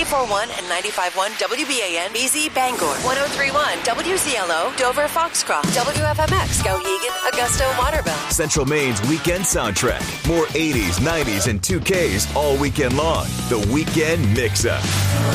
94.1 and 95.1 WBAN BZ Bangor, 103.1 WZLO Dover Foxcroft, WFMX Skowhegan, Augusta, Waterville. Central Maine's weekend soundtrack. More 80s, 90s, and 2Ks all weekend long. The Weekend Mix-Up.